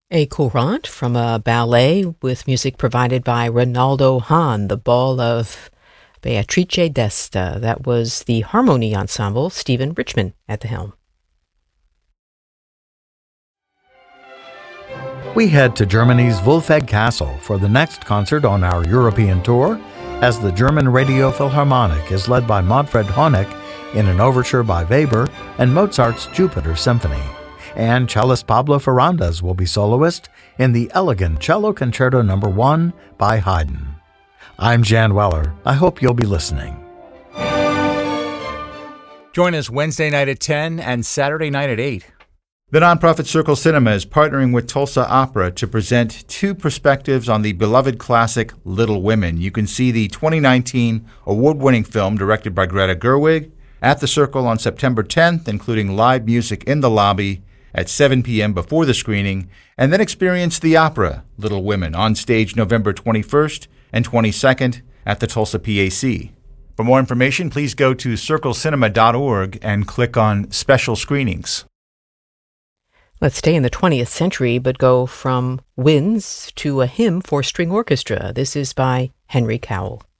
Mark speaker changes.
Speaker 1: A courant from a ballet with music provided by Ronaldo Hahn, the Ball of Beatrice d'Este. That was the Harmony Ensemble, Stephen Richman at the helm.
Speaker 2: We head to Germany's Wolfegg Castle for the next concert on our European tour, as the German Radio Philharmonic is led by Manfred Honeck in an overture by Weber and Mozart's Jupiter Symphony. And cellist Pablo Ferrandes will be soloist in the elegant Cello Concerto No. 1 by Haydn. I'm Jan Weller. I hope you'll be listening.
Speaker 3: Join us Wednesday night at 10 and Saturday night at 8.
Speaker 4: The nonprofit Circle Cinema is partnering with Tulsa Opera to present two perspectives on the beloved classic Little Women. You can see the 2019 award-winning film directed by Greta Gerwig at the Circle on September 10th, including live music in the lobby at 7 p.m. before the screening, and then experience the opera Little Women on stage November 21st and 22nd at the Tulsa PAC. For more information, please go to circlecinema.org and click on Special Screenings.
Speaker 1: Let's stay in the 20th century, but go from winds to a hymn for string orchestra. This is by Henry Cowell.